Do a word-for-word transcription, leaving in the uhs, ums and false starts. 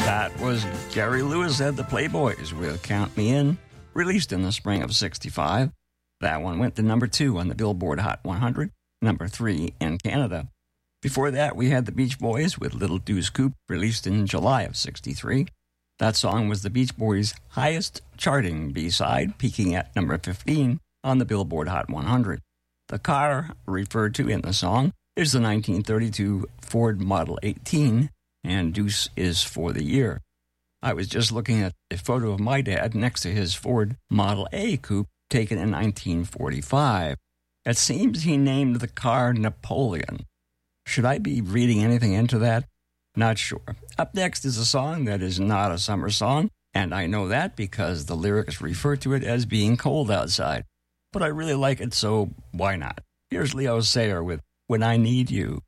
That was Gary Lewis and the Playboys with Count Me In, released in the spring of sixty-five. That one went to number two on the Billboard Hot one hundred, number three in Canada. Before that, we had the Beach Boys with Little Deuce Coupe, released in July of sixty-three. That song was the Beach Boys' highest charting B-side, peaking at number fifteen on the Billboard Hot one hundred. The car referred to in the song is the nineteen thirty-two Ford Model eighteen, and Deuce is for the year. I was just looking at a photo of my dad next to his Ford Model A coupe taken in nineteen forty-five. It seems he named the car Napoleon. Should I be reading anything into that? Not sure. Up next is a song that is not a summer song, and I know that because the lyrics refer to it as being cold outside. But I really like it, so why not? Here's Leo Sayer with When I Need You.